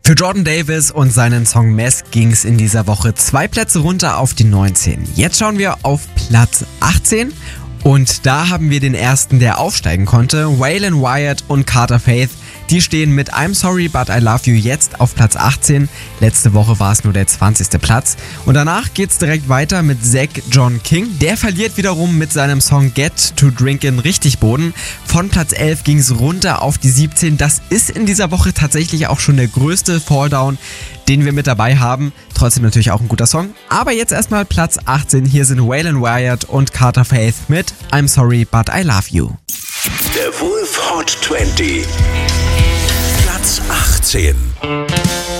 Für Jordan Davis und seinen Song Mess ging's in dieser Woche 2 Plätze runter auf die 19. Jetzt schauen wir auf Platz 18 und da haben wir den ersten, der aufsteigen konnte. Waylon Wyatt und Carter Faith, die stehen mit I'm Sorry But I Love You jetzt auf Platz 18. Letzte Woche war es nur der 20. Platz. Und danach geht's direkt weiter mit Zach John King. Der verliert wiederum mit seinem Song Get to Drinkin' richtig Boden. Von Platz 11 ging's runter auf die 17. Das ist in dieser Woche tatsächlich auch schon der größte Falldown, den wir mit dabei haben. Trotzdem natürlich auch ein guter Song. Aber jetzt erstmal Platz 18. Hier sind Waylon Wyatt und Carter Faith mit I'm Sorry But I Love You. Der Wolf Hot 20. Platz 18.